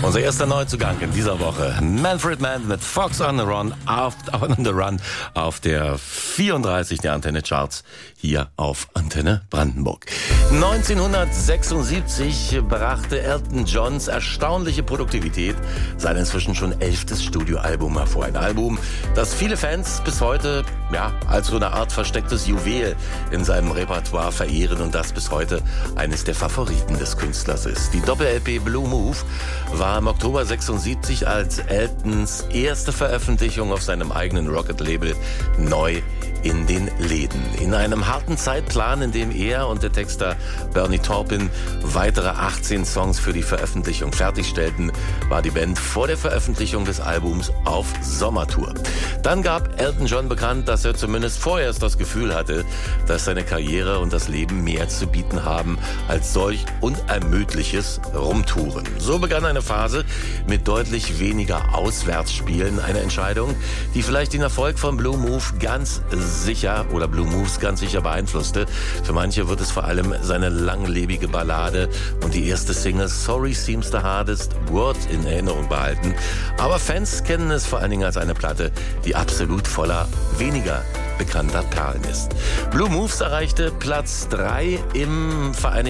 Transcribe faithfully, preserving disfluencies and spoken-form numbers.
Unser erster Neuzugang in dieser Woche, Manfred Mann mit Fox on the Run auf, on the Run auf der vierunddreißig der Antenne Charts hier auf Antenne Brandenburg. neunzehnhundertsechsundsiebzig brachte Elton Johns erstaunliche Produktivität sein inzwischen schon elftes Studioalbum hervor. Ein Album, das viele Fans bis heute ja als so eine Art verstecktes Juwel in seinem Repertoire verehren und das bis heute eines der Favoriten des Künstlers ist. Die Doppel-L P Blue Move war im Oktober sechsundsiebzig als Eltons erste Veröffentlichung auf seinem eigenen Rocket-Label neu in den Läden. In einem harten Zeitplan, in dem er und der Texter Bernie Taupin weitere achtzehn Songs für die Veröffentlichung fertigstellten, war die Band vor der Veröffentlichung des Albums auf Sommertour. Dann gab Elton John bekannt, dass er zumindest vorerst das Gefühl hatte, dass seine Karriere und das Leben mehr zu bieten haben als solch unermüdliches Rumtouren. So begann eine Phase mit deutlich weniger Auswärtsspielen, eine Entscheidung, die vielleicht den Erfolg von Blue Move ganz sicher oder Blue Moves ganz sicher beeinflusste. Für manche wird es vor allem seine langlebige Ballade und die erste Single Sorry Seems the Hardest Word in Erinnerung behalten. Aber Fans kennen es vor allen Dingen als eine Platte, die absolut voller weniger bekannter Perlen ist. Blue Moves erreichte Platz drei im Vereinigten